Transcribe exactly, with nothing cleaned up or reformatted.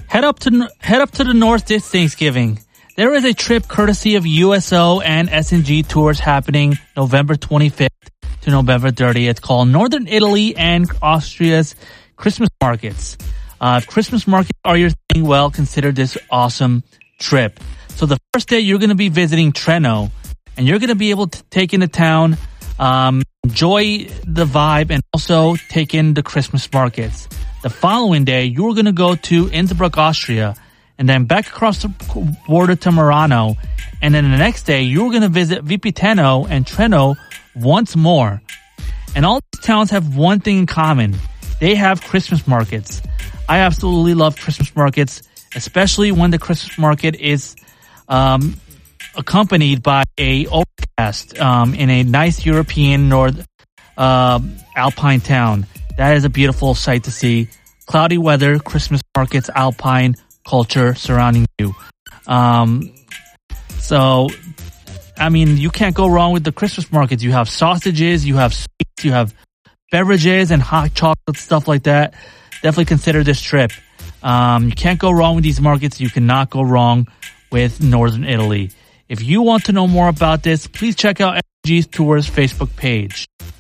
Head up to head up to the north this Thanksgiving. There is a trip courtesy of U S O and S and G Tours happening November twenty-fifth to November thirtieth called Northern Italy and Austria's Christmas Markets. Uh, if Christmas markets are your thing, well, consider this awesome trip. So the first day you're going to be visiting Trento, and you're going to be able to take in the town, um, enjoy the vibe, and also take in the Christmas markets. The following day, you're going to go to Innsbruck, Austria, and then back across the border to Murano. And then the next day, you're going to visit Vipiteno and Trento once more. And all these towns have one thing in common. They have Christmas markets. I absolutely love Christmas markets, especially when the Christmas market is um, accompanied by a overcast um, in a nice European North uh, Alpine town. That is a beautiful sight to see. Cloudy weather, Christmas markets, Alpine culture surrounding you. Um, so, I mean, you can't go wrong with the Christmas markets. You have sausages, you have sweets, you have beverages and hot chocolate, stuff like that. Definitely consider this trip. Um, you can't go wrong with these markets. You cannot go wrong with Northern Italy. If you want to know more about this, please check out S and G Tours Facebook page.